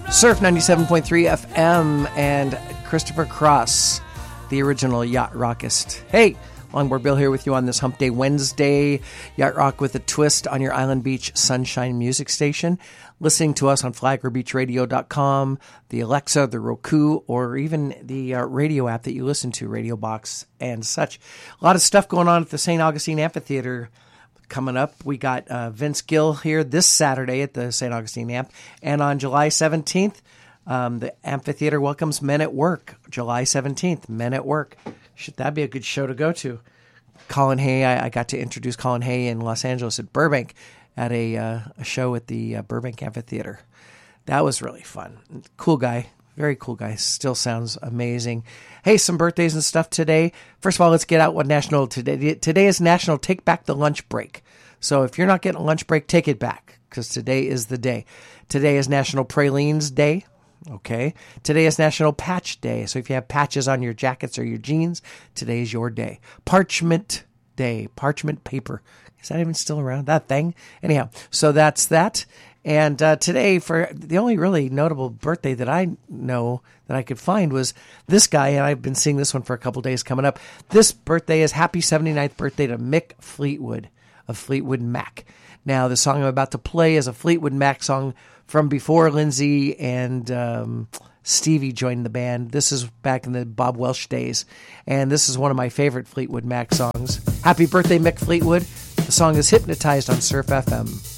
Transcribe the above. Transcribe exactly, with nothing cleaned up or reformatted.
Surf ninety-seven point three F M and Christopher Cross, the original Yacht Rockist. Hey, Longboard Bill here with you on this Hump Day Wednesday. Yacht Rock with a twist on your Island Beach Sunshine Music Station. Listening to us on flagler beach radio dot com, the Alexa, the Roku, or even the uh, radio app that you listen to, Radio Box and such. A lot of stuff going on at the Saint Augustine Amphitheater coming up. We got uh, Vince Gill here this Saturday at the Saint Augustine Amp. And on July seventeenth, um, the amphitheater welcomes Men at Work. July seventeenth, Men at Work. Should that be a good show to go to? Colin Hay, I, I got to introduce Colin Hay in Los Angeles at Burbank at a, uh, a show at the uh, Burbank Amphitheater. That was really fun. Cool guy. Very cool guy. Still sounds amazing. Hey, some birthdays and stuff today. First of all, let's get out what national today. Today is National Take Back the Lunch Break. So if you're not getting a lunch break, take it back, because today is the day. Today is National Pralines Day. Okay. Today is National Patch Day. So if you have patches on your jackets or your jeans, today is your day. Parchment Day. Parchment paper. Is that even still around? That thing? Anyhow, so that's that. And uh, today, for the only really notable birthday that I know that I could find was this guy, and I've been seeing this one for a couple days coming up. This birthday is happy seventy-ninth birthday to Mick Fleetwood of Fleetwood Mac. Now, the song I'm about to play is a Fleetwood Mac song from before Lindsay and um, Stevie joined the band. This is back in the Bob Welsh days, and this is one of my favorite Fleetwood Mac songs. Happy birthday, Mick Fleetwood. The song is Hypnotized on Surf F M.